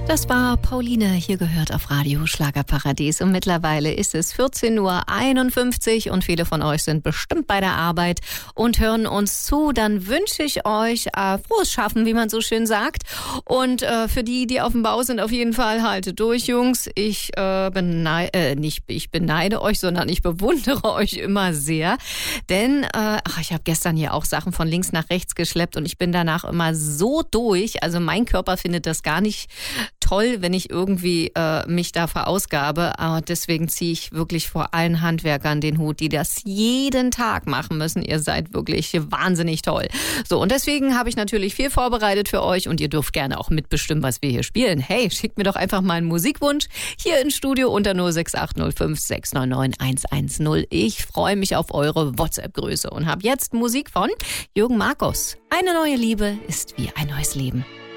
Das war Pauline, hier gehört auf Radio Schlagerparadies. Und mittlerweile ist es 14:51 Uhr und viele von euch sind bestimmt bei der Arbeit und hören uns zu. Dann wünsche ich euch frohes Schaffen, wie man so schön sagt. Und für die auf dem Bau sind, auf jeden Fall haltet durch, Jungs. Ich nicht beneide euch, sondern ich bewundere euch immer sehr. Denn ich habe gestern hier auch Sachen von links nach rechts geschleppt und ich bin danach immer so durch. Also mein Körper findet das gar nicht toll, wenn ich irgendwie mich da verausgabe. Aber deswegen ziehe ich wirklich vor allen Handwerkern den Hut, die das jeden Tag machen müssen. Ihr seid wirklich wahnsinnig toll. So, und deswegen habe ich natürlich viel vorbereitet für euch und ihr dürft gerne auch mitbestimmen, was wir hier spielen. Hey, schickt mir doch einfach mal einen Musikwunsch hier ins Studio unter 06805 699 110. Ich freue mich auf eure WhatsApp-Grüße und habe jetzt Musik von Jürgen Markus. Eine neue Liebe ist wie ein neues Leben.